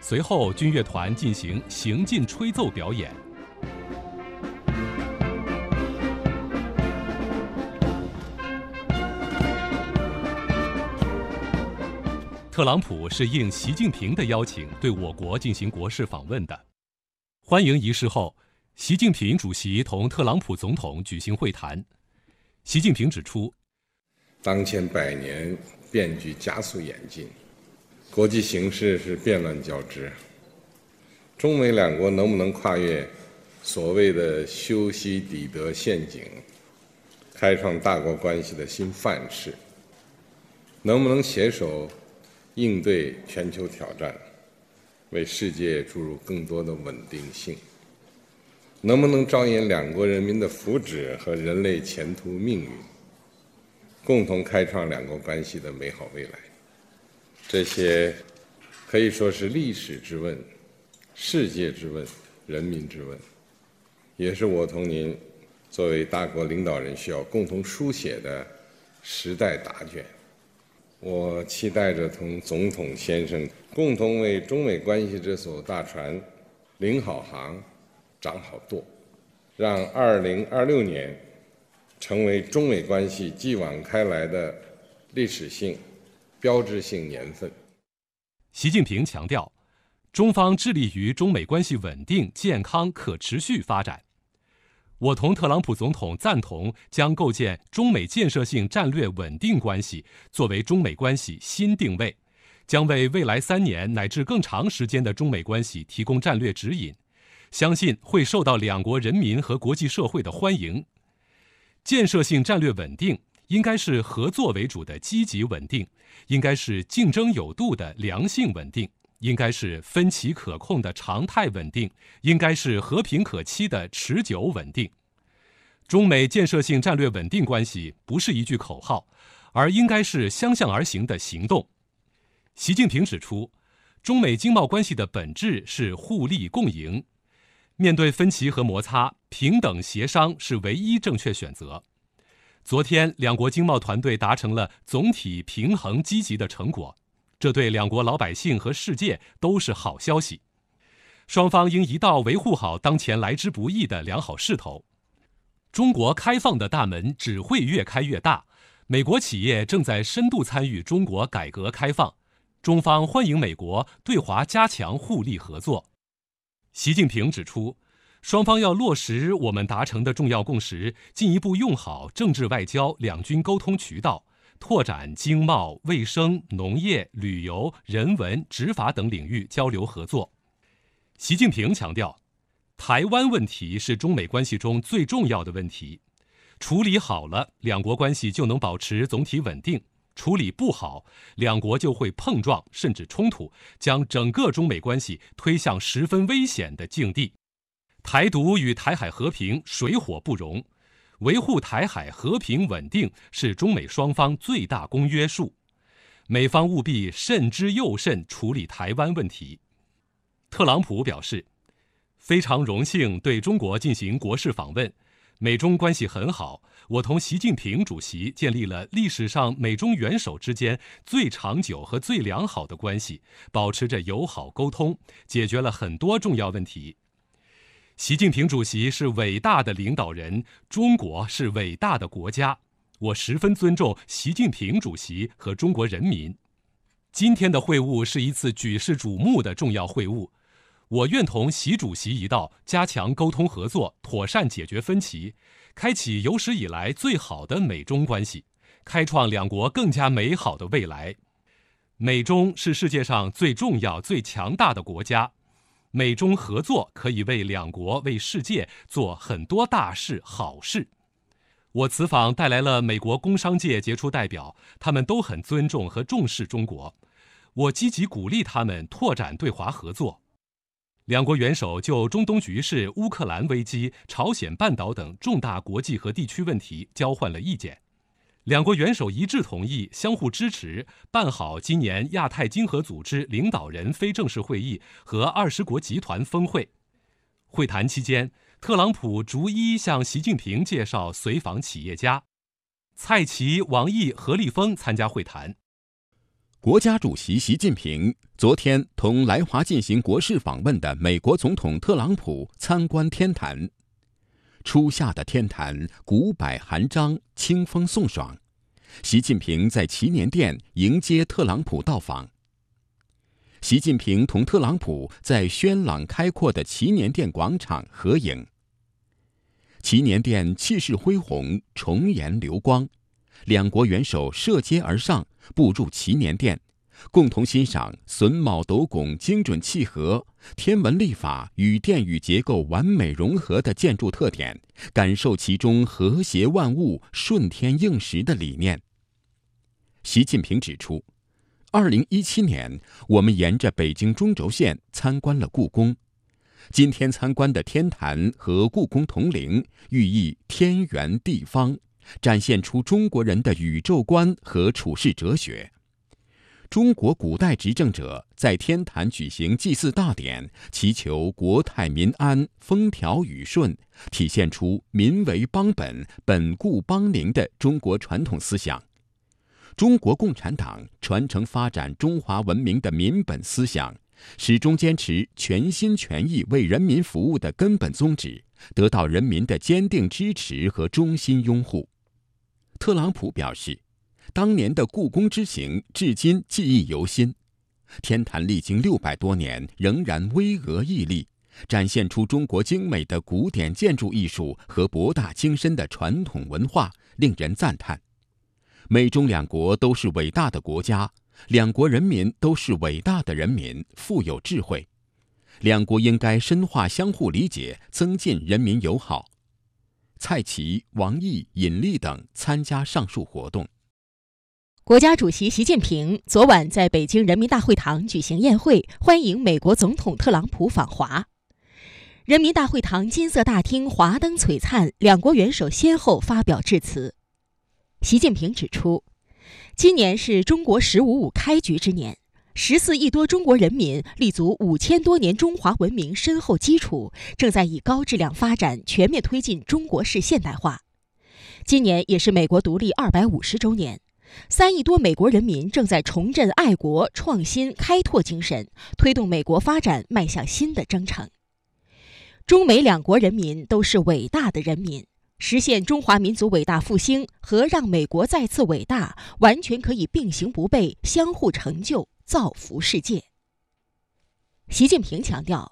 随后军乐团进行行进吹奏表演。特朗普是应习近平的邀请对我国进行国事访问的。欢迎仪式后，习近平主席同特朗普总统举行会谈。习近平指出， 当前100年变局加速演进，国际形势是变乱交织，中美两国能不能跨越所谓的修昔底德陷阱，开创大国关系的新范式，能不能携手应对全球挑战，为世界注入更多的稳定性，能不能着眼两国人民的福祉和人类前途命运，共同开创两国关系的美好未来。这些可以说是历史之问、世界之问、人民之问，也是我同您作为大国领导人需要共同书写的时代答卷。我期待着同总统先生共同为中美关系这艘大船领好航、掌好舵，让2026年成为中美关系继往开来的历史性、标志性年份。 习近平强调，中方致力于中美关系稳定、健康、可持续发展。我同特朗普总统赞同将构建中美建设性战略稳定关系作为中美关系新定位，将为未来3年乃至更长时间的中美关系提供战略指引，相信会受到两国人民和国际社会的欢迎。建设性战略稳定应该是合作为主的积极稳定，应该是竞争有度的良性稳定，应该是分歧可控的常态稳定，应该是和平可期的持久稳定。中美建设性战略稳定关系不是一句口号，而应该是相向而行的行动。习近平指出，中美经贸关系的本质是互利共赢，面对分歧和摩擦，平等协商是唯一正确选择。昨天，两国经贸团队达成了总体平衡积极的成果，这对两国老百姓和世界都是好消息。双方应一道维护好当前来之不易的良好势头。中国开放的大门只会越开越大，美国企业正在深度参与中国改革开放，中方欢迎美国对华加强互利合作。习近平指出，双方要落实我们达成的重要共识，进一步用好政治外交两军沟通渠道，拓展经贸、卫生、农业、旅游、人文、执法等领域交流合作。习近平强调，台湾问题是中美关系中最重要的问题，处理好了，两国关系就能保持总体稳定；处理不好，两国就会碰撞甚至冲突，将整个中美关系推向十分危险的境地。台独与台海和平水火不容，维护台海和平稳定是中美双方最大公约数，美方务必慎之又慎处理台湾问题。特朗普表示，非常荣幸对中国进行国事访问，美中关系很好，我同习近平主席建立了历史上美中元首之间最长久和最良好的关系，保持着友好沟通，解决了很多重要问题。习近平主席是伟大的领导人，中国是伟大的国家，我十分尊重习近平主席和中国人民。今天的会晤是一次举世瞩目的重要会晤，我愿同习主席一道加强沟通合作，妥善解决分歧，开启有史以来最好的美中关系，开创两国更加美好的未来。美中是世界上最重要、最强大的国家，美中合作可以为两国、为世界做很多大事、好事。我此访带来了美国工商界杰出代表，他们都很尊重和重视中国，我积极鼓励他们拓展对华合作。两国元首就中东局势、乌克兰危机、朝鲜半岛等重大国际和地区问题交换了意见。两国元首一致同意相互支持，办好今年亚太经合组织领导人非正式会议和20国集团峰会。会谈期间，特朗普逐一向习近平介绍随访企业家，蔡奇、王毅、何立峰参加会谈。 国家主席习近平昨天同来华进行国事访问的美国总统特朗普参观天坛。初夏的天坛古柏含章，清风送爽。习近平在祈年殿迎接特朗普到访。习近平同特朗普在轩朗开阔的祈年殿广场合影。祈年殿气势恢宏，重檐流光，两国元首涉阶而上，步入祈年殿，共同欣赏榫卯斗拱精准契合、天文历法与殿宇结构完美融合的建筑特点，感受其中和谐万物、顺天应时的理念。习近平指出，2017年我们沿着北京中轴线参观了故宫，今天参观的天坛和故宫同陵，寓意天圆地方，展现出中国人的宇宙观和处世哲学。中国古代执政者在天坛举行祭祀大典，祈求国泰民安、风调雨顺，体现出民为邦本、本固邦宁的中国传统思想。中国共产党传承发展中华文明的民本思想，始终坚持全心全意为人民服务的根本宗旨，得到人民的坚定支持和衷心拥护。特朗普表示，当年的故宫之行至今记忆犹新，天坛历经600多年仍然巍峨屹立，展现出中国精美的古典建筑艺术和博大精深的传统文化，令人赞叹。美中两国都是伟大的国家，两国人民都是伟大的人民，富有智慧。两国应该深化相互理解，增进人民友好。蔡奇、王毅、尹力等参加上述活动。 国家主席习近平昨晚在北京人民大会堂举行宴会，欢迎美国总统特朗普访华。人民大会堂金色大厅华灯璀璨，两国元首先后发表致辞。习近平指出，今年是中国“15+5”开局之年，14亿多中国人民立足5000多年中华文明深厚基础，正在以高质量发展全面推进中国式现代化。今年也是美国独立250周年，3亿多美国人民正在重振爱国、创新、开拓精神，推动美国发展迈向新的征程。中美两国人民都是伟大的人民，实现中华民族伟大复兴和让美国再次伟大，完全可以并行不悖，相互成就，造福世界。习近平强调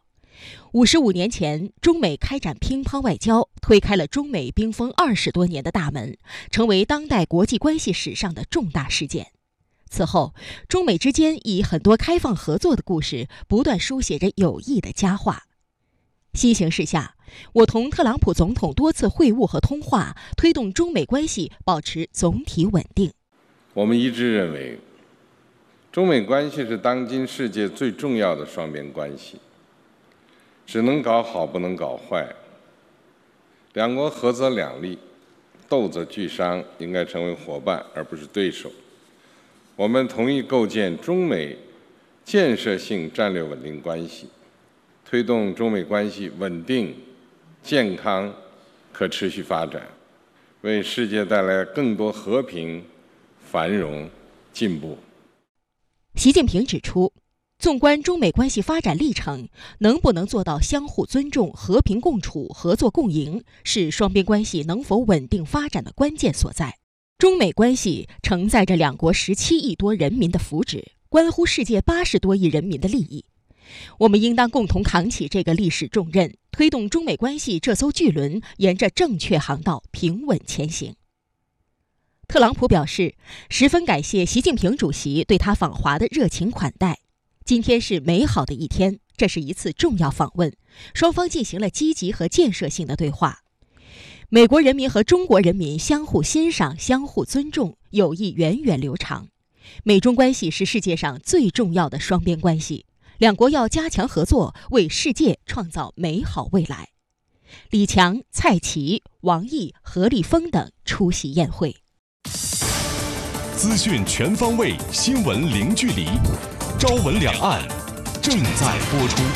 ，55年前，中美开展乒乓外交，推开了中美冰封20多年的大门，成为当代国际关系史上的重大事件。此后，中美之间以很多开放合作的故事，不断书写着友谊的佳话。新形势下，我同特朗普总统多次会晤和通话，推动中美关系保持总体稳定。 我们一致认为，中美关系是当今世界最重要的双边关系，只能搞好，不能搞坏。两国合则两利，斗则俱伤，应该成为伙伴而不是对手。我们同意构建中美建设性战略稳定关系，推动中美关系稳定、健康、可持续发展，为世界带来更多和平、繁荣、进步。 习近平指出，纵观中美关系发展历程，能不能做到相互尊重、和平共处、合作共赢，是双边关系能否稳定发展的关键所在。中美关系承载着两国17亿多人民的福祉，关乎世界80多亿人民的利益。我们应当共同扛起这个历史重任，推动中美关系这艘巨轮沿着正确航道平稳前行。特朗普表示，十分感谢习近平主席对他访华的热情款待。今天是美好的一天，这是一次重要访问，双方进行了积极和建设性的对话。美国人民和中国人民相互欣赏、相互尊重，友谊源远流长。美中关系是世界上最重要的双边关系，两国要加强合作，为世界创造美好未来。李强、蔡奇、王毅、何立峰等出席宴会。 资讯全方位，新闻零距离。朝闻两岸正在播出。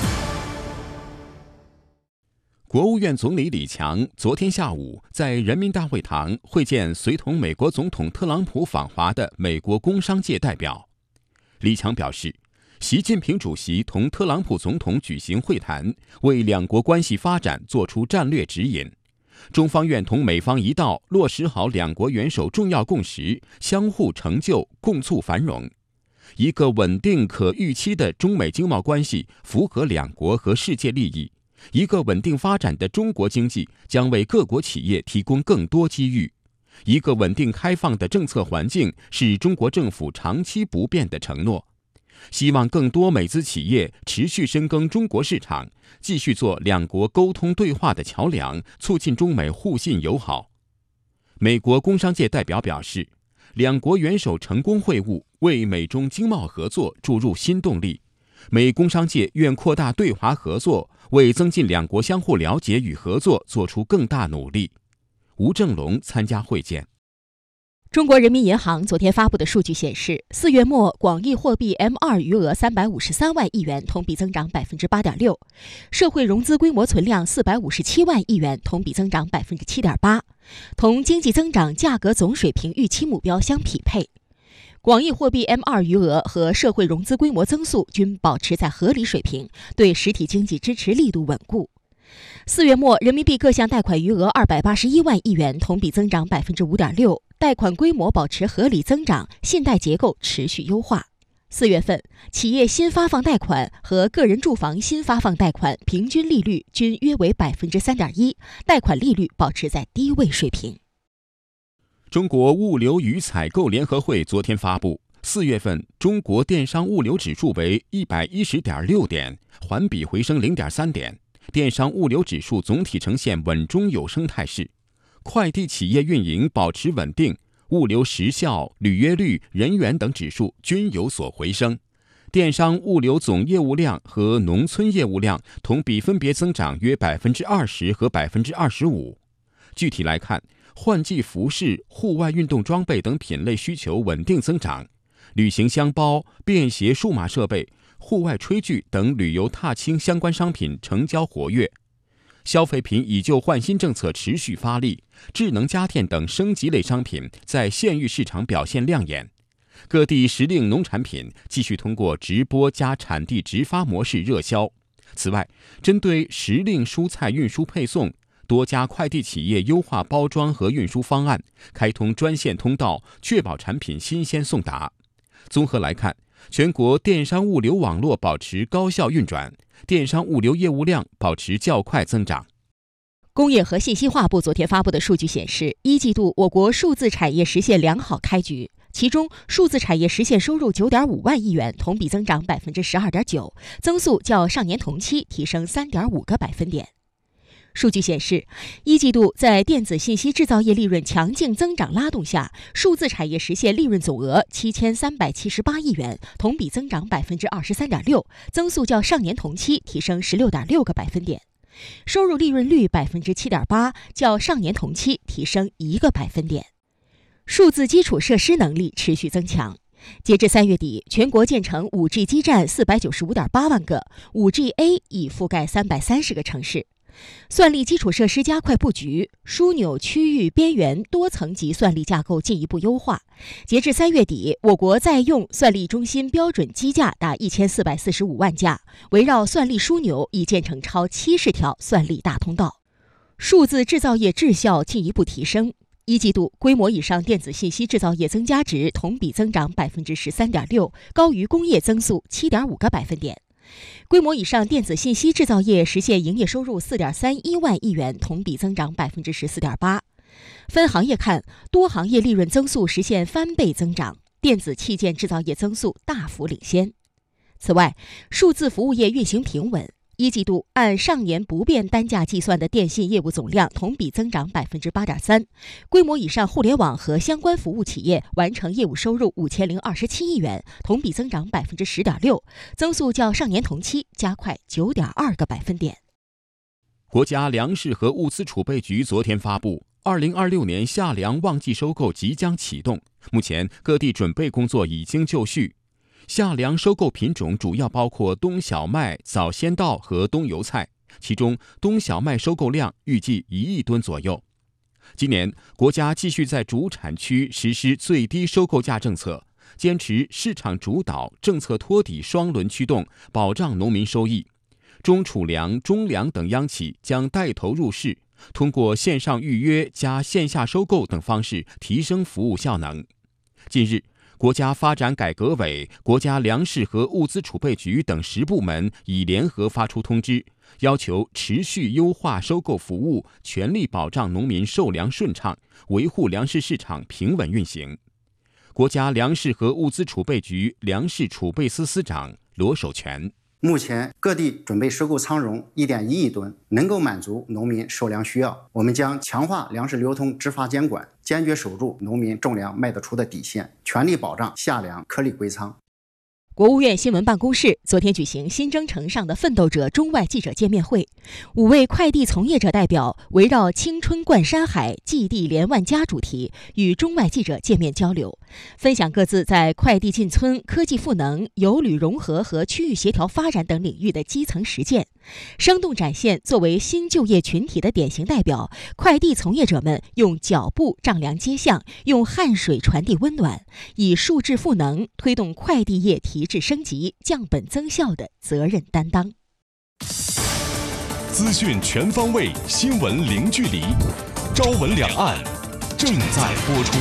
国务院总理李强昨天下午在人民大会堂会见随同美国总统特朗普访华的美国工商界代表。 李强表示，习近平主席同特朗普总统举行会谈，为两国关系发展作出战略指引。中方愿同美方一道落实好两国元首重要共识，相互成就，共促繁荣。一个稳定可预期的中美经贸关系符合两国和世界利益，一个稳定发展的中国经济将为各国企业提供更多机遇，一个稳定开放的政策环境是中国政府长期不变的承诺。希望更多美资企业持续深耕中国市场，继续做两国沟通对话的桥梁，促进中美互信友好。美国工商界代表表示，两国元首成功会晤，为美中经贸合作注入新动力。美工商界愿扩大对华合作，为增进两国相互了解与合作做出更大努力。吴正龙参加会见。 中国人民银行昨天发布的数据显示，4月末广义货币 M2 余额353万亿元，同比增长 8.6%， 社会融资规模存量457万亿元，同比增长 7.8%， 同经济增长价格总水平预期目标相匹配。广义货币 M2 余额和社会融资规模增速均保持在合理水平，对实体经济支持力度稳固。4月末人民币各项贷款余额281万亿元，同比增长 5.6%， 贷款规模保持合理增长，信贷结构持续优化。4月份，企业新发放贷款和个人住房新发放贷款平均利率均约为 3.1%， 贷款利率保持在低位水平。 中国物流与采购联合会昨天发布，4月份中国电商物流指数为 110.6 点，环比回升 0.3 点。电商物流指数总体呈现稳中有升态势，快递企业运营保持稳定，物流时效、履约率、人员等指数均有所回升。电商物流总业务量和农村业务量同比分别增长约 20% 和 25%。具体来看，换季服饰、户外运动装备等品类需求稳定增长，旅行箱包、便携数码设备、户外炊具等旅游踏青相关商品成交活跃。消费品以旧换新政策持续发力，智能家电等升级类商品在县域市场表现亮眼。各地时令农产品继续通过直播加产地直发模式热销。此外，针对时令蔬菜运输配送，多家快递企业优化包装和运输方案，开通专线通道，确保产品新鲜送达。综合来看，全国电商物流网络保持高效运转，电商物流业务量保持较快增长。 工业和信息化部昨天发布的数据显示，1季度我国数字产业实现良好开局，其中数字产业实现收入 9.5 万亿元，同比增长 12.9%， 增速较上年同期提升 3.5个百分点。数据显示，1季度在电子信息制造业利润强劲增长拉动下，数字产业实现利润总额7378亿元，同比增长 23.6%， 增速较上年同期提升 16.6个百分点。收入利润率 7.8%， 较上年同期提升1个百分点。数字基础设施能力持续增强。截至3月底，全国建成 5G 基站 495.8 万个， 5G-A 已覆盖330个城市。算力基础设施加快布局，枢纽区域边缘多层级算力架构进一步优化。截至3月底，我国在用算力中心标准机架达1445万架，围绕算力枢纽已建成超70条算力大通道。数字制造业质效进一步提升。1季度规模以上电子信息制造业增加值同比增长 13.6%， 高于工业增速 7.5个百分点。规模以上电子信息制造业实现营业收入 4.31 万亿元，同比增长 14.8%。分行业看，多行业利润增速实现翻倍增长，电子器件制造业增速大幅领先。此外，数字服务业运行平稳。1季度按上年不变单价计算的电信业务总量同比增长 8.3%， 规模以上互联网和相关服务企业完成业务收入5027亿元，同比增长 10.6%， 增速较上年同期加快 9.2个百分点。 国家粮食和物资储备局昨天发布，2026年夏粮旺季收购即将启动，目前各地准备工作已经就绪。夏粮收购品种主要包括冬小麦、早先稻和冬油菜，其中冬小麦收购量预计1亿吨左右。今年，国家继续在主产区实施最低收购价政策， 坚持市场主导、政策托底双轮驱动，保障农民收益。中储粮、中粮等央企将带头入市，通过线上预约加线下收购等方式提升服务效能。近日，国家发展改革委、国家粮食和物资储备局等10部门已联合发出通知，要求持续优化收购服务，全力保障农民售粮顺畅，维护粮食市场平稳运行。国家粮食和物资储备局粮食储备司司长罗守全： 目前各地准备收购仓容1.1亿吨，能够满足农民售粮需要。我们将强化粮食流通执法监管，坚决守住农民种粮卖得出的底线，全力保障下粮颗粒归仓。 国务院新闻办公室昨天举行新征程上的奋斗者中外记者见面会，5位快递从业者代表围绕青春贯山海、寄递连万家主题与中外记者见面交流，分享各自在快递进村、科技赋能、邮旅融合和区域协调发展等领域的基层实践，生动展现作为新就业群体的典型代表，快递从业者们用脚步丈量街巷，用汗水传递温暖，以数字赋能推动快递业提质升级、降本增效的责任担当。 资讯全方位，新闻零距离，朝闻两岸正在播出。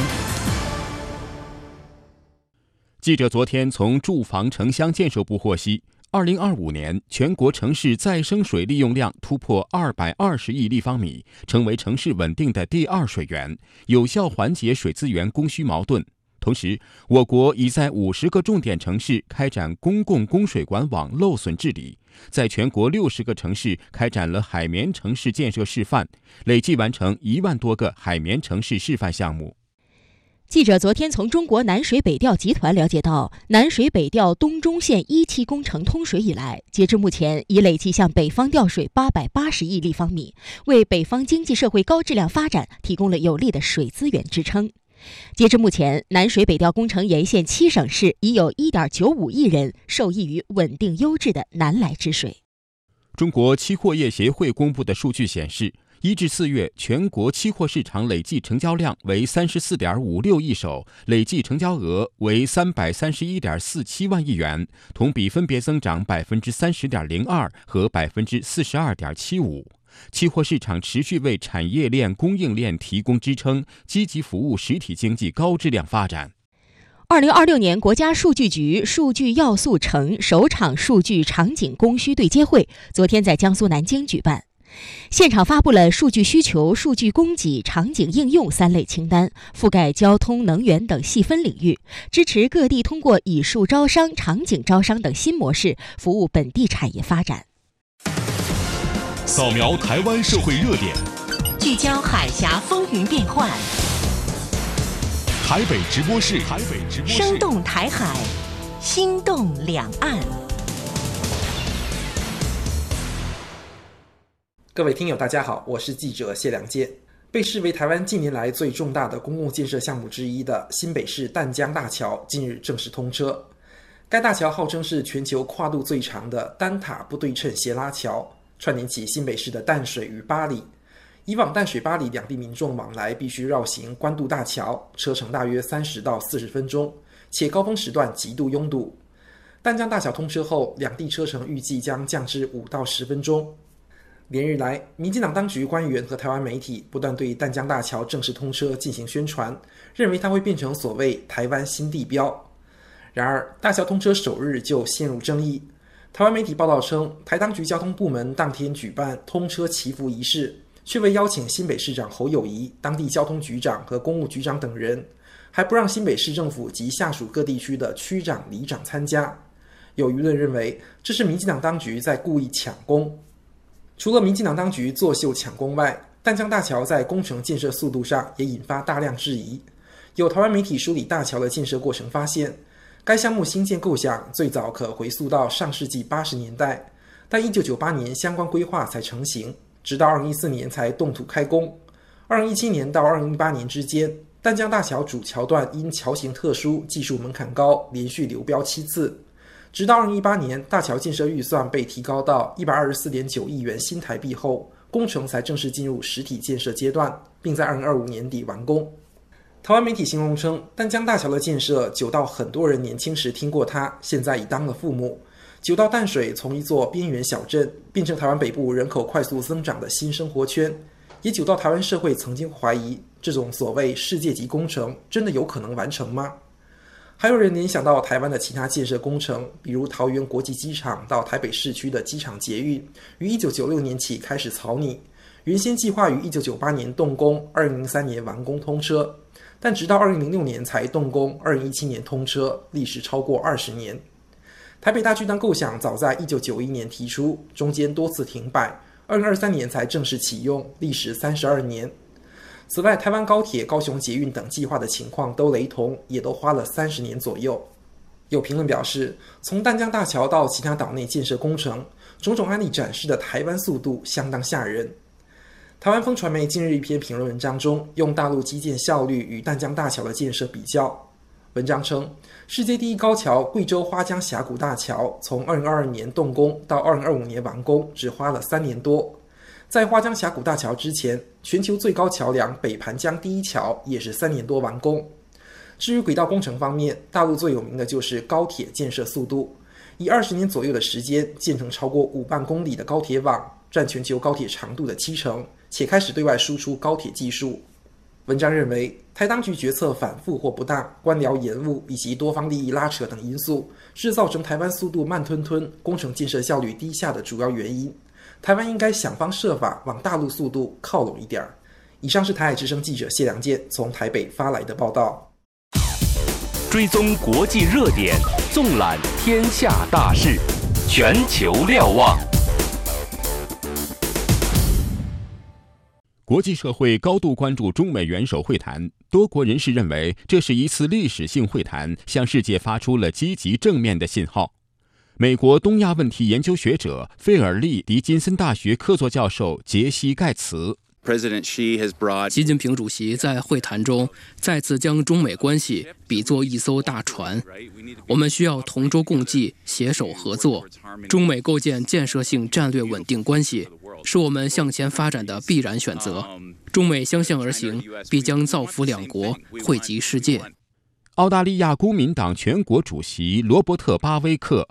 记者昨天从住房城乡建设部获悉，2025年全国城市再生水利用量突破220亿立方米，成为城市稳定的第2水源，有效缓解水资源供需矛盾。同时，我国已在50个重点城市开展公共供水管网漏损治理，在全国60个城市开展了海绵城市建设示范，累计完成1万多个海绵城市示范项目。 记者昨天从中国南水北调集团了解到，南水北调东中线1期工程通水以来，截至目前已累计向北方调水880亿立方米，为北方经济社会高质量发展提供了有力的水资源支撑。截至目前，南水北调工程沿线7省市已有1.95亿人受益于稳定优质的南来之水。 中国期货业协会公布的数据显示，1至4月全国期货市场累计成交量为 34.56 亿手，累计成交额为 331.47 万亿元，同比分别增长 30.02% 和 42.75%。期货市场持续为产业链、供应链提供支撑，积极服务实体经济高质量发展。 2026年国家数据局数据要素城首场数据场景供需对接会昨天在江苏南京举办，现场发布了数据需求、数据供给、场景应用3类清单，覆盖交通、能源等细分领域，支持各地通过以数招商、场景招商等新模式服务本地产业发展。 扫描台湾社会热点， 聚焦海峡风云变幻， 台北直播室， 生动台海，心动两岸。 各位听友大家好，我是记者谢良介。被视为台湾近年来最重大的公共建设项目之一的新北市淡江大桥近日正式通车。该大桥号称是全球跨度最长的单塔不对称斜拉桥，串联起新北市的淡水与八里。以往淡水八里两地民众往来必须绕行关渡大桥，车程大约30到40分钟，且高峰时段极度拥堵。淡江大桥通车后，两地车程预计将降至5到10分钟。连日来，民进党当局官员和台湾媒体不断对淡江大桥正式通车进行宣传，认为它会变成所谓台湾新地标。然而，大桥通车首日就陷入争议。台湾媒体报道称，台当局交通部门当天举办通车祈福仪式，却未邀请新北市长侯友宜、当地交通局长和公务局长等人，还不让新北市政府及下属各地区的区长、里长参加。有舆论认为，这是民进党当局在故意抢功。除了民进党当局作秀抢功外，淡江大桥在工程建设速度上也引发大量质疑。有台湾媒体梳理大桥的建设过程发现，该项目兴建构想最早可回溯到上世纪80年代，但1998年相关规划才成型，直到2014年才动土开工。2017年到2018年之间，淡江大桥主桥段因桥型特殊、技术门槛高，连续流标7次。直到2018年，大桥建设预算被提高到124.9亿元新台币后，工程才正式进入实体建设阶段，并在2025年底完工。 台湾媒体形容称，淡江大桥的建设久到很多人年轻时听过它，现在已当了父母；久到淡水从一座边缘小镇变成台湾北部人口快速增长的新生活圈，也久到台湾社会曾经怀疑，这种所谓世界级工程真的有可能完成吗？还有人联想到台湾的其他建设工程，比如桃园国际机场到台北市区的机场捷运，于1996年起开始草拟，原先计划于1998年动工，2003年完工通车，但直到2006年才动工，2017年通车，历时超过20年。台北大巨蛋构想早在1991年提出，中间多次停摆，2023年才正式启用，历时32年。此外，台湾高铁、高雄捷运等计划的情况都雷同，也都花了30年左右。有评论表示，从淡江大桥到其他岛内建设工程，种种案例展示的台湾速度相当吓人。台湾风传媒近日一篇评论文章中，用大陆基建效率与淡江大桥的建设比较。文章称，世界第一高桥贵州花江峡谷大桥从2022年动工到2025年完工，只花了3年多。在花江峡谷大桥之前，全球最高桥梁北盘江第一桥也是3年多完工。至于轨道工程方面，大陆最有名的就是高铁建设速度，以20年左右的时间建成超过5万公里的高铁网，占全球高铁长度的70%，且开始对外输出高铁技术。文章认为，台当局决策反复或不当、官僚延误以及多方利益拉扯等因素，是造成台湾速度慢吞吞、工程建设效率低下的主要原因。台湾应该想方设法往大陆速度靠拢一点。以上是台海之声记者谢良健从台北发来的报道。 追踪国际热点，纵览天下大事，全球瞭望。 国际社会高度关注中美元首会谈，多国人士认为这是一次历史性会谈，向世界发出了积极正面的信号。美国东亚问题研究学者费尔利迪金森大学客座教授杰西盖茨， 习近平主席在会谈中再次将中美关系比作一艘大船，我们需要同舟共济，携手合作。中美构建建设性战略稳定关系，是我们向前发展的必然选择。中美相向而行，必将造福两国，惠及世界。 澳大利亚公民党全国主席罗伯特·巴威克。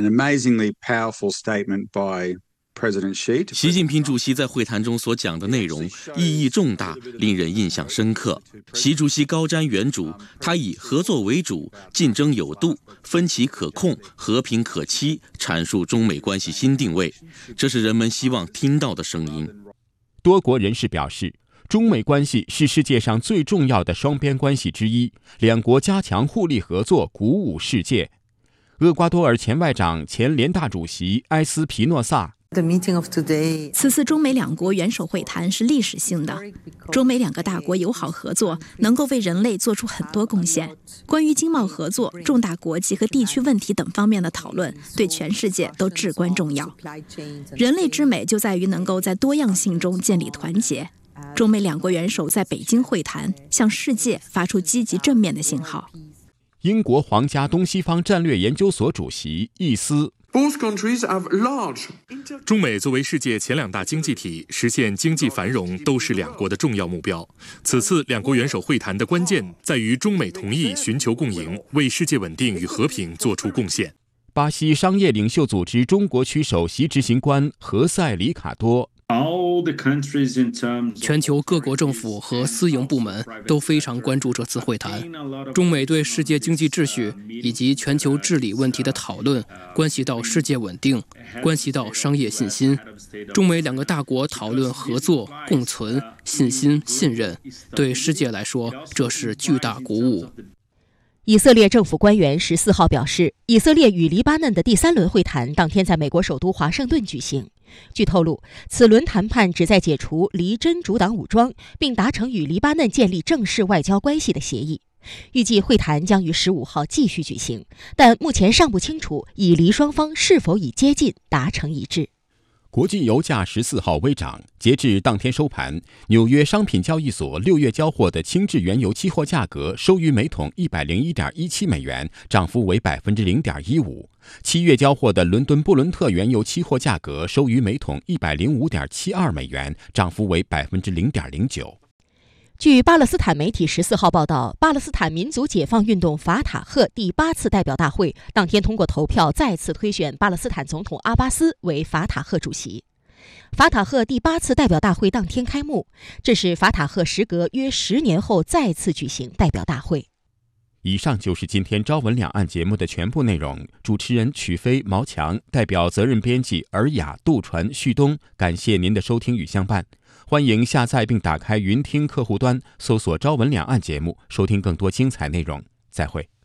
习近平主席在会谈中所讲的内容意义重大，令人印象深刻。习主席高瞻远瞩，他以合作为主、竞争有度、分歧可控、和平可期阐述中美关系新定位，这是人们希望听到的声音。 多国人士表示，中美关系是世界上最重要的双边关系之一，两国加强互利合作，鼓舞世界。厄瓜多尔前外长、前联大主席埃斯皮诺萨， 此次中美两国元首会谈是历史性的，中美两个大国友好合作能够为人类做出很多贡献。关于经贸合作、重大国际和地区问题等方面的讨论，对全世界都至关重要。人类之美就在于能够在多样性中建立团结。中美两国元首在北京会谈，向世界发出积极正面的信号。 英国皇家东西方战略研究所主席易斯， 中美作为世界前2大经济体，实现经济繁荣都是两国的重要目标。此次两国元首会谈的关键在于中美同意寻求共赢，为世界稳定与和平做出贡献。 巴西商业领袖组织中国区首席执行官何塞·里卡多， 全球各国政府和私营部门都非常关注这次会谈。中美对世界经济秩序以及全球治理问题的讨论，关系到世界稳定，关系到商业信心。中美两个大国讨论合作、共存、信心、信任，对世界来说，这是巨大鼓舞。 以色列政府官员14号表示，以色列与黎巴嫩的第3轮会谈当天在美国首都华盛顿举行。据透露，此轮谈判旨在解除黎真主党武装，并达成与黎巴嫩建立正式外交关系的协议。预计会谈将于15号继续举行，但目前尚不清楚以黎双方是否已接近达成一致。 国际油价14号微涨，截至当天收盘，纽约商品交易所6月交货的轻质原油期货价格收于每桶101.17美元，涨幅为 0.15%。7月交货的伦敦布伦特原油期货价格收于每桶105.72美元，涨幅为 0.09%。 据巴勒斯坦媒体14号报道，巴勒斯坦民族解放运动法塔赫第8次代表大会当天通过投票再次推选巴勒斯坦总统阿巴斯为法塔赫主席。法塔赫第8次代表大会当天开幕，这是法塔赫时隔约10年后再次举行代表大会。 以上就是今天朝闻两岸节目的全部内容。主持人曲飞、毛强，代表责任编辑尔雅、杜传、旭东，感谢您的收听与相伴。欢迎下载并打开云听客户端，搜索朝闻两岸节目，收听更多精彩内容。再会。